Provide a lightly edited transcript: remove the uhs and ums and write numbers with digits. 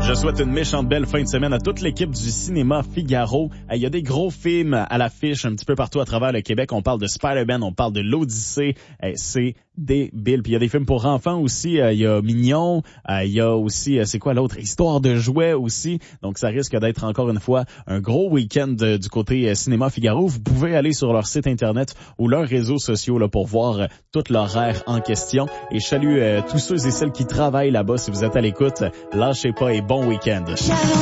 Je souhaite une méchante belle fin de semaine à toute l'équipe du cinéma Figaro. Il y a des gros films à l'affiche un petit peu partout à travers le Québec. On parle de Spider-Man, on parle de l'Odyssée. C'est débile. Puis il y a des films pour enfants aussi. Il y a Mignon. Il y a aussi, c'est quoi l'autre? Histoire de jouets aussi. Donc ça risque d'être encore une fois un gros week-end du côté cinéma Figaro. Vous pouvez aller sur leur site internet ou leurs réseaux sociaux là, pour voir tout l'horaire en question. Et je salue tous ceux et celles qui travaillent là-bas. Si vous êtes à l'écoute, lâchez pas et bon week-end.